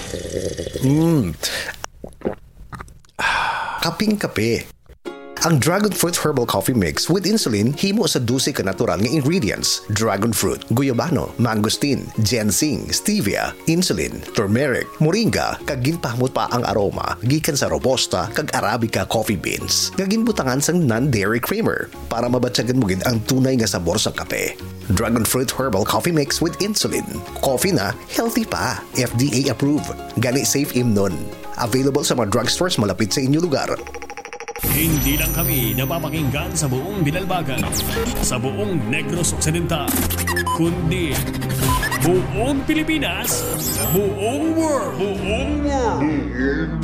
Kaping-kape. Ang Dragon Fruit Herbal Coffee Mix with Insulin himo sa 12 ka natural nga ingredients: dragon fruit, guyabano, mangosteen, ginseng, stevia, insulin, turmeric, moringa, kag ginpahmot pa ang aroma gikan sa robusta kag arabica coffee beans nga ginbutangan sang non-dairy creamer para mabatyagan mo gid ang tunay nga sabor sa kape. Dragon Fruit Herbal Coffee Mix with Insulin. Coffee na healthy pa. FDA approved. Gani safe imnon. Available sa mga drugstores malapit sa inyong lugar. Hindi lang kami napapakinggan sa buong Binalbagan, sa buong Negros Occidental, kundi buong Pilipinas, buong world.